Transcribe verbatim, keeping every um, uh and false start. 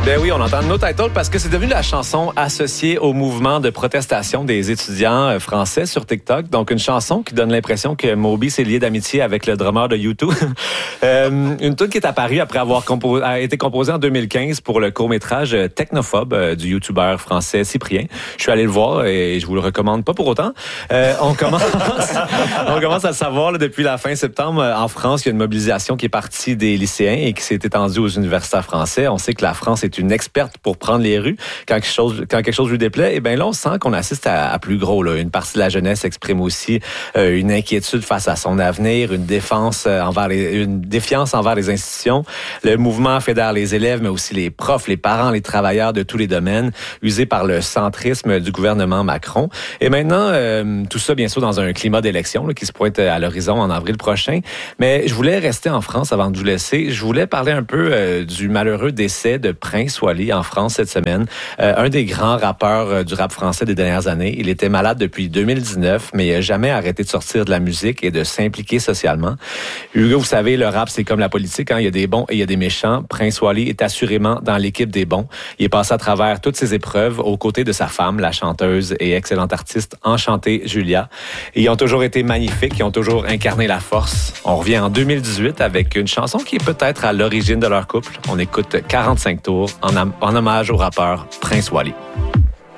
Ben oui, on entend No Title parce que c'est devenu la chanson associée au mouvement de protestation des étudiants français sur TikTok. Donc, une chanson qui donne l'impression que Moby s'est lié d'amitié avec le drummer de U deux. euh, une tune qui est apparue après avoir compo- a été composée en deux mille quinze pour le court-métrage Technophobe euh, du youtubeur français Cyprien. Je suis allé le voir et je vous le recommande pas pour autant. Euh, on commence on commence à le savoir là, depuis la fin septembre. En France, il y a une mobilisation qui est partie des lycéens et qui s'est étendue aux universitaires français. On sait que la France est une experte pour prendre les rues quand quelque chose, quand quelque chose lui déplaît. Et bien là, on sent qu'on assiste à, à plus gros. Là. Une partie de la jeunesse exprime aussi euh, une inquiétude face à son avenir, une défense envers les, une défiance envers les institutions. Le mouvement fédère les élèves, mais aussi les profs, les parents, les travailleurs de tous les domaines, usés par le centrisme du gouvernement Macron. Et maintenant, euh, tout ça, bien sûr, dans un climat d'élection là, qui se pointe à l'horizon en avril prochain. Mais je voulais rester en France avant de vous laisser. Je voulais parler un peu euh, du malheureux décès de Prince Wally en France cette semaine. Euh, un des grands rappeurs euh, du rap français des dernières années. Il était malade depuis deux mille dix-neuf, mais il n'a jamais arrêté de sortir de la musique et de s'impliquer socialement. Hugo, vous savez, le rap, c'est comme la politique. Hein? Il y a des bons et il y a des méchants. Prince Wally est assurément dans l'équipe des bons. Il est passé à travers toutes ses épreuves aux côtés de sa femme, la chanteuse et excellente artiste enchantée Julia. Et ils ont toujours été magnifiques. Ils ont toujours incarné la force. On revient en deux mille dix-huit avec une chanson qui est peut-être à l'origine de leur couple. On écoute quarante-cinq tours en, am- en hommage au rappeur Prince Wally.